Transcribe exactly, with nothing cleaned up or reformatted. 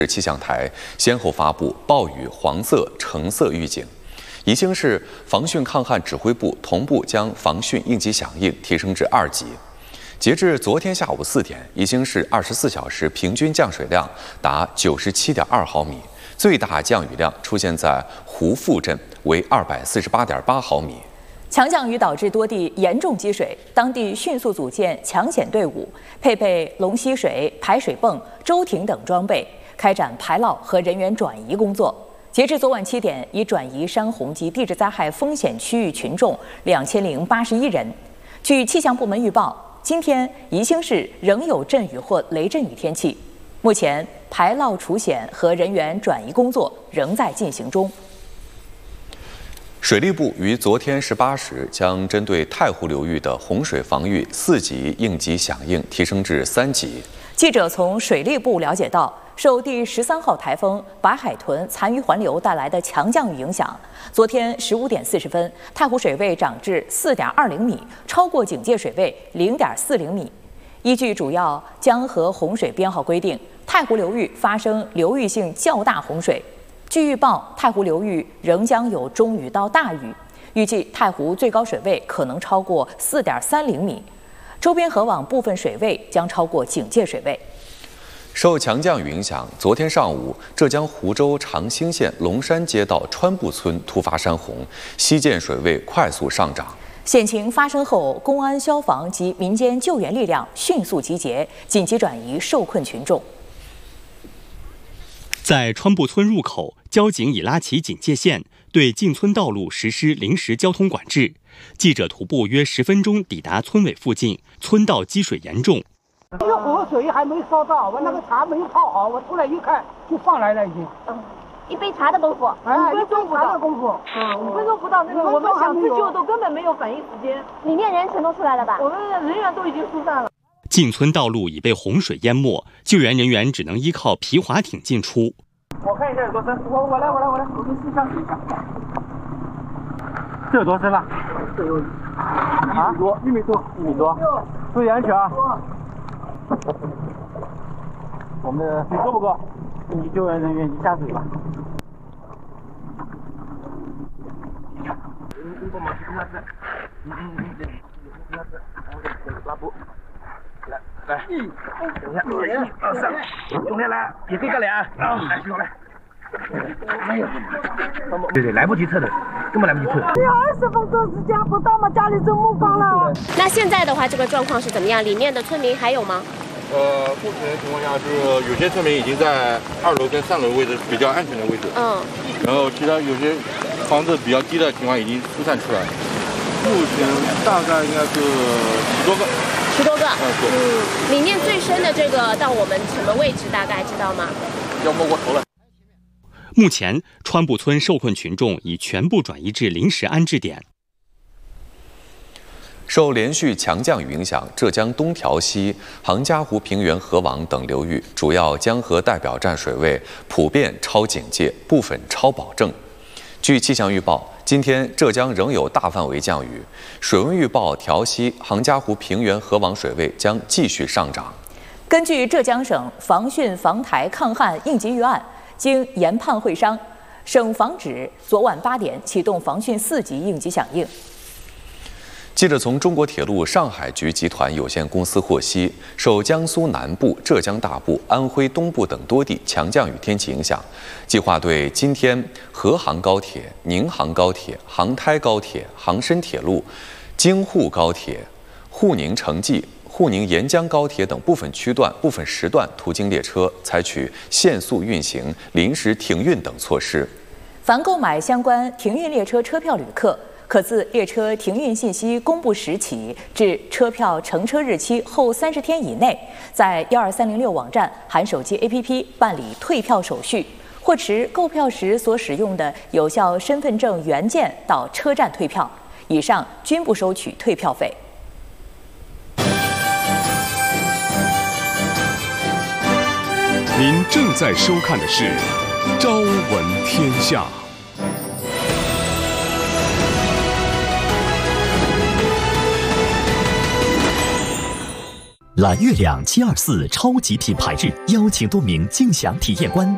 气象台先后发布暴雨黄色、橙色预警。宜兴市防汛抗旱指挥部同步将防汛应急响应提升至二级。截至昨天下午四点，宜兴市二十四小时平均降水量达九十七点二毫米，最大降雨量出现在胡富镇，为二百四十八点八毫米。 强降雨导致多地严重积水，当地迅速组建抢险队伍，配备龙吸水、排水泵、周艇等装备，开展排涝和人员转移工作。截至昨晚七点，已转移山洪及地质灾害风险区域群众两千零八十一人。据气象部门预报，今天宜兴市仍有阵雨或雷阵雨天气。目前排涝除险和人员转移工作仍在进行中。 水利部于昨天十八时将针对太湖流域的洪水防御四级应急响应提升至三级。 记者从水利部了解到，受第十三号台风白海豚残余环流带来的强降雨影响，昨天十五点四十分，太湖水位涨至四点二零米，超过警戒水位零点四零米。依据主要江河洪水编号规定，太湖流域发生流域性较大洪水。据预报，太湖流域仍将有中雨到大雨，预计太湖最高水位可能超过四点三零米，周边河网部分水位将超过警戒水位。 受强降雨影响，昨天上午，浙江湖州长兴县龙山街道川埠村突发山洪，西涧水位快速上涨。 险情发生后，公安、消防及民间救援力量迅速集结，紧急转移受困群众。 在川埠村入口，交警已拉起警戒线，对进村道路实施临时交通管制。记者徒步约十分钟抵达村尾附近，村道积水严重。 这个河水还没烧到，我那个茶没泡好，我出来一看就放来了已经。 嗯，一杯茶的功夫， 哎， 五分钟不到的功夫， 嗯，五分钟不到，那个我们想自救都根本没有反应时间。里面人全都出来了吧？我们人员都已经疏散了。 进村道路已被洪水淹没，救援人员只能依靠皮划艇进出。 我看一下有多深，我我来我来我来，我给试一下试一下。这有多深了？这有啊，一米多，一米多，一米多。注意安全啊！我们的你够不够？你救援人员已下水了。嗯嗯嗯，对，拉布。来来，等一下，一二三，兄弟来，也可以干脸啊！来，兄弟来。哎呀，对对，来不及撤的，根本来不及撤。只有二十分钟时间不到嘛，家里就木光了。 那现在的话，这个状况是怎么样？里面的村民还有吗？ 呃，目前的情况下是有些村民已经在二楼跟三楼位置比较安全的位置，嗯，然后其他有些房子比较低的情况已经疏散出来了。目前大概应该是十多个。 十多个，嗯，里面最深的这个到我们什么位置？大概知道吗？ 要摸过头了。 目前，川埠村受困群众已全部转移至临时安置点。 受连续强降雨影响，浙江东条溪、杭嘉湖平原河网等流域主要江河代表站水位普遍超警戒，部分超保证。据气象预报，今天浙江仍有大范围降雨，水温预报条溪、杭嘉湖平原河网水位将继续上涨。 根据浙江省防汛防台抗旱应急预案，经研判会商，省防指昨晚八点启动防汛四级应急响应。 记者从中国铁路上海局集团有限公司获悉，受江苏南部、浙江大部、安徽东部等多地强降雨天气影响，计划对今天河杭高铁、宁杭高铁、杭台高铁、杭深铁路、京沪高铁、沪宁城际、沪宁沿江高铁等部分区段、部分时段途经列车采取限速运行、临时停运等措施。 凡购买相关停运列车车票旅客，可自列车停运信息公布时起至车票乘车日期后三十天以内，在一二三零六网站含手机 A P P 办理退票手续，或持购票时所使用的有效身份证原件到车站退票，以上均不收取退票费。 您正在收看的是《朝闻天下》。 蓝月亮七二四超级品牌日，邀请多名竞享体验官